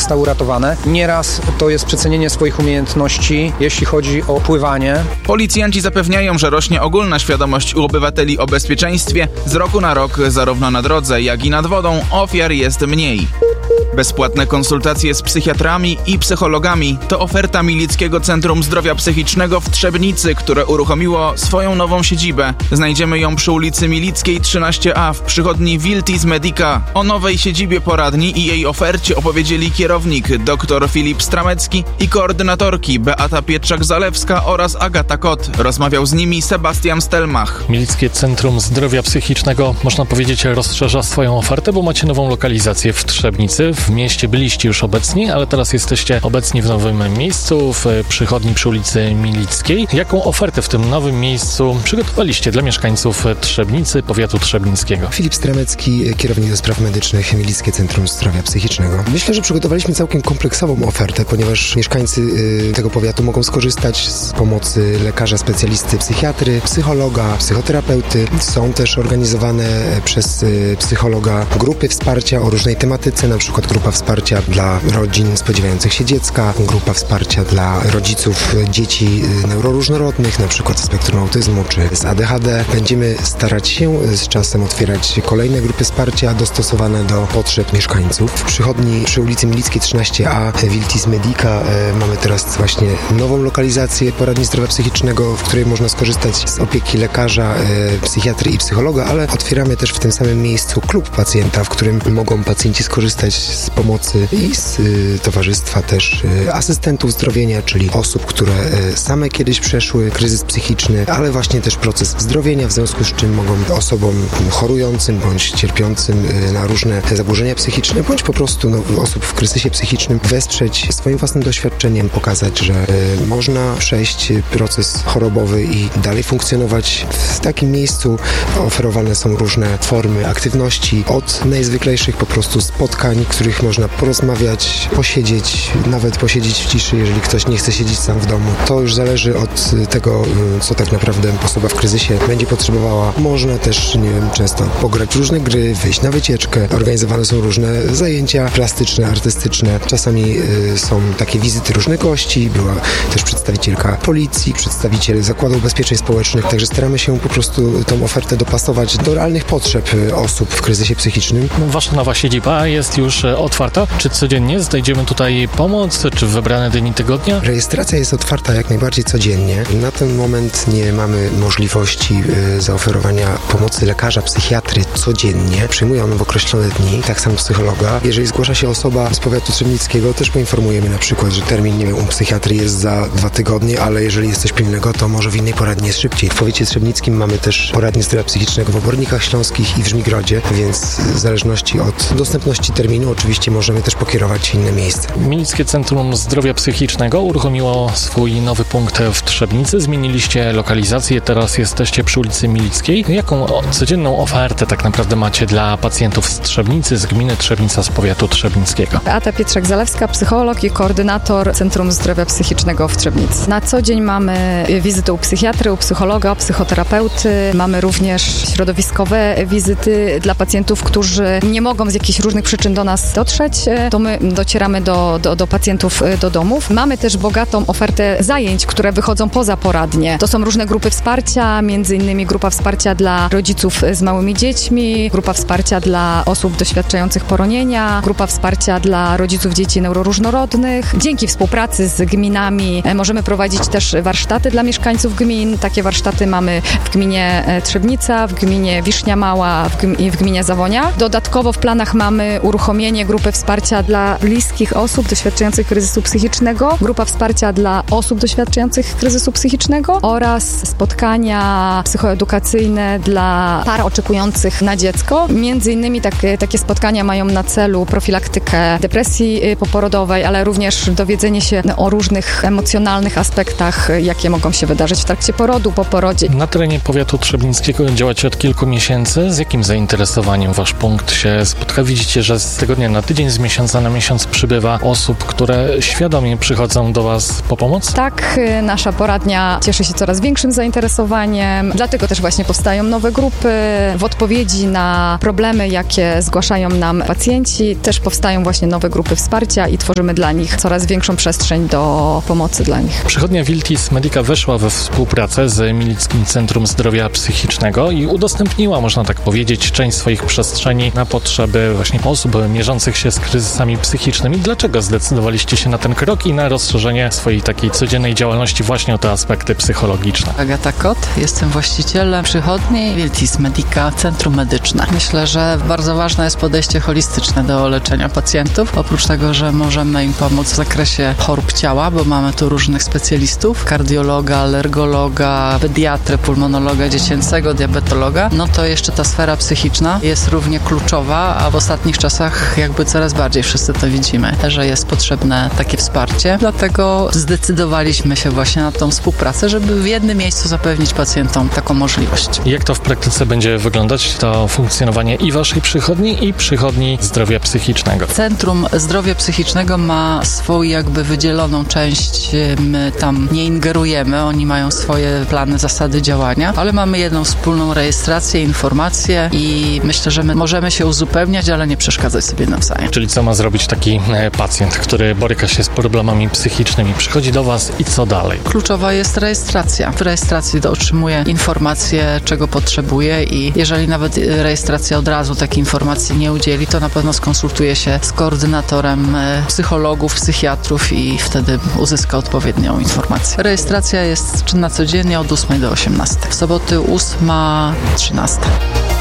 zostały uratowane. Nieraz to jest przecenienie swoich umiejętności, jeśli chodzi o pływanie. Policjanci zapewniają, że rośnie ogólna świadomość u obywateli o bezpieczeństwie. Z roku na rok, zarówno na drodze, jak i nad wodą, ofiar jest mniej. Bezpłatne konsultacje z psychiatrami i psychologami to oferta Milickiego Centrum Zdrowia Psychicznego w Trzebnicy, które uruchomiło swoją nową siedzibę. Znajdziemy ją przy ulicy Milickiej 13A w przychodni Wiltis Medica. O nowej siedzibie poradni i jej ofercie opowiedzieli kierownik dr Filip Stramecki i koordynatorki Beata Pietrzak-Zalewska oraz Agata Kot. Rozmawiał z nimi Sebastian Stelmach. Milickie Centrum Zdrowia Psychicznego, można powiedzieć, rozszerza swoją ofertę, bo macie nową lokalizację w Trzebnicy. W mieście byliście już obecni, ale teraz jesteście obecni w nowym miejscu, w przychodni przy ulicy Milickiej. Jaką ofertę w tym nowym miejscu przygotowaliście dla mieszkańców Trzebnicy, powiatu trzebnickiego? Filip Stramecki, kierownik do spraw medycznych, Milickie Centrum Zdrowia Psychicznego. Myślę, że przygotowaliśmy całkiem kompleksową ofertę, ponieważ mieszkańcy tego powiatu mogą skorzystać z pomocy lekarza specjalisty psychiatry, psychologa, psychoterapeuty. Są też organizowane przez psychologa grupy wsparcia o różnej tematyce, na przykład grupa wsparcia dla rodzin spodziewających się dziecka, grupa wsparcia dla rodziców dzieci neuroróżnorodnych, na przykład z spektrum autyzmu czy z ADHD. Będziemy starać się z czasem otwierać kolejne grupy wsparcia dostosowane do potrzeb mieszkańców. W przychodni przy ulicy Milickiej 13A Wiltis Medica mamy teraz właśnie nową lokalizację poradni zdrowia psychicznego, w której można skorzystać z opieki lekarza, psychiatry i psychologa, ale otwieramy też w tym samym miejscu klub pacjenta, w którym mogą pacjenci skorzystać z pomocy i z towarzystwa też asystentów zdrowienia, czyli osób, które same kiedyś przeszły kryzys psychiczny, ale właśnie też proces zdrowienia, w związku z czym mogą osobom chorującym bądź cierpiącym na różne zaburzenia psychiczne, bądź po prostu osób w kryzysie psychicznym wesprzeć swoim własnym doświadczeniem, pokazać, że można przejść proces chorobowy i dalej funkcjonować w takim miejscu. Oferowane są różne formy aktywności, od najzwyklejszych po prostu spotkań, w których można porozmawiać, posiedzieć, nawet posiedzieć w ciszy, jeżeli ktoś nie chce siedzieć sam w domu. To już zależy od tego, co tak naprawdę osoba w kryzysie będzie potrzebowała. Można też, często pograć w różne gry, wyjść na wycieczkę. Organizowane są różne zajęcia plastyczne, artystyczne. Czasami są takie wizyty różnych gości. Była też przedstawicielka policji, przedstawiciel Zakładu Ubezpieczeń Społecznych. Także staramy się po prostu tą ofertę dopasować do realnych potrzeb osób w kryzysie psychicznym. Wasza nowa siedziba jest już otwarta? Czy codziennie znajdziemy tutaj pomoc? Czy w wybrane dni tygodnia? Rejestracja jest otwarta jak najbardziej codziennie. Na ten moment nie mamy możliwości zaoferowania pomocy lekarza, psychiatry codziennie. Przyjmują on w określone dni, tak samo psychologa. Jeżeli zgłasza się osoba z powiatu trzebnickiego, też poinformujemy na przykład, że termin, nie wiem, u psychiatry jest za 2 tygodnie, ale jeżeli jest coś pilnego, to może w innej poradni jest szybciej. W powiecie trzebnickim mamy też poradnię zdrowia psychicznego w Obornikach Śląskich i w Żmigrodzie, więc w zależności od dostępności terminu oczywiście możemy też pokierować w inne miejsce. Milickie Centrum Zdrowia Psychicznego uruchomiło swój nowy punkt w Trzebnicy. Zmieniliście lokalizację, teraz jesteście przy ulicy Milickiej. Jaką codzienną ofertę tak naprawdę macie dla pacjentów z Trzebnicy, z gminy Trzebnica, z powiatu trzebnickiego? Beata Pietrzak-Zalewska, psycholog i koordynator Centrum Zdrowia Psychicznego w Trzebnicy. Na co dzień mamy wizyty u psychiatry, u psychologa, psychoterapeuty. Mamy również środowiskowe wizyty dla pacjentów, którzy nie mogą z jakichś różnych przyczyn do nas dotrzeć. To my docieramy do pacjentów do domów. Mamy też bogatą ofertę zajęć, które wychodzą poza poradnie. To są różne grupy wsparcia, między innymi grupa wsparcia dla rodziców z małymi dziećmi, grupa wsparcia dla osób doświadczających poronienia, grupa wsparcia dla rodziców dzieci neuroróżnorodnych. Dzięki współpracy z gminami możemy prowadzić też warsztaty dla mieszkańców gmin. Takie warsztaty mamy w gminie Trzebnica, w gminie Wisznia Mała i w gminie Zawonia. Dodatkowo w planach mamy uruchomienie grupy wsparcia dla bliskich osób doświadczających kryzysu psychicznego, grupa wsparcia dla osób doświadczających kryzysu psychicznego oraz spotkania psychoedukacyjne dla par oczekujących na dziecko. Między innymi takie spotkania mają na celu profilaktykę depresji poporodowej, ale również dowiedzenie się o różnych emocjonalnych aspektach, jakie mogą się wydarzyć w trakcie porodu, po porodzie. Na terenie powiatu trzebnickiego działacie od kilku miesięcy. Z jakim zainteresowaniem wasz punkt się spotka? Widzicie, że z tygodnia na tydzień, z miesiąca na miesiąc przybywa osób, które świadomie przychodzą do was po pomoc? Tak, nasza poradnia cieszy się coraz większym zainteresowaniem, dlatego też właśnie powstają nowe grupy. W odpowiedzi na problemy, jakie zgłaszają nam pacjenci, też powstają właśnie nowe grupy wsparcia i tworzymy dla nich coraz większą przestrzeń do pomocy dla nich. Przychodnia Wiltis Medica weszła we współpracę z Milickim Centrum Zdrowia Psychicznego i udostępniła, można tak powiedzieć, część swoich przestrzeni na potrzeby właśnie osób mierzących się z kryzysami psychicznymi. Dlaczego zdecydowaliście się na ten krok i na rozszerzenie swojej takiej codziennej działalności właśnie o te aspekty psychologiczne? Agata Kot, jestem właścicielem przychodni Wiltis Medica Centrum Medyczne. Myślę, że bardzo ważne jest podejście holistyczne do leczenia pacjentów. Oprócz tego, że możemy im pomóc w zakresie chorób ciała, bo mamy tu różnych specjalistów, kardiologa, alergologa, pediatrę, pulmonologa dziecięcego, diabetologa, no to jeszcze ta sfera psychiczna jest równie kluczowa, a w ostatnich czasach jakby coraz bardziej wszyscy to widzimy, że jest potrzebne takie wsparcie. Dlatego zdecydowaliśmy się właśnie na tą współpracę, żeby w jednym miejscu zapewnić pacjentom taką możliwość. Jak to w praktyce będzie wyglądać, to funkcjonowanie i waszej przychodni, i przychodni zdrowia psychicznego? Centrum Zdrowia Psychicznego ma swoją jakby wydzieloną część, my tam nie ingerujemy, oni mają swoje plany, zasady działania, ale mamy jedną wspólną rejestrację, informacje i myślę, że my możemy się uzupełniać, ale nie przeszkadzać sobie nawzajem. Czyli co ma zrobić taki pacjent, który boryka się z problemami psychicznymi, przychodzi do was i co dalej? Kluczowa jest rejestracja. W rejestracji otrzymuje informacje, czego potrzebuje i jeżeli nawet rejestracja od razu takiej informacji nie udzieli, to na pewno skonsultuje się z koordynatorem psychologów, psychiatrów i wtedy uzyska odpowiednią informację. Rejestracja jest czynna codziennie od 8 do 18. W soboty 8-13.